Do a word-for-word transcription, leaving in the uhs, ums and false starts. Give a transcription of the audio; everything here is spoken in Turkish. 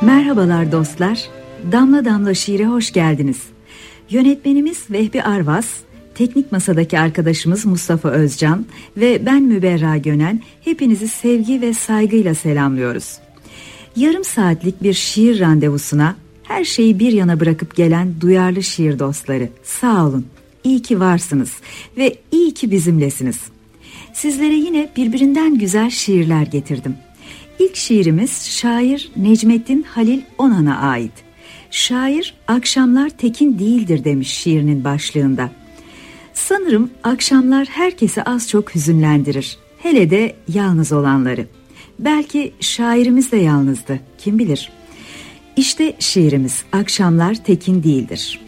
Merhabalar dostlar, Damla Damla Şiir'e hoş geldiniz. Yönetmenimiz Vehbi Arvas, teknik masadaki arkadaşımız Mustafa Özcan ve ben Müberra Gönen hepinizi sevgi ve saygıyla selamlıyoruz. Yarım saatlik bir şiir randevusuna her şeyi bir yana bırakıp gelen duyarlı şiir dostları, sağ olun, iyi ki varsınız ve iyi ki bizimlesiniz. Sizlere yine birbirinden güzel şiirler getirdim. İlk şiirimiz şair Necmettin Halil Onan'a ait. Şair akşamlar tekin değildir demiş şiirinin başlığında. Sanırım akşamlar herkesi az çok hüzünlendirir. Hele de yalnız olanları. Belki şairimiz de yalnızdı, kim bilir. İşte şiirimiz akşamlar tekin değildir.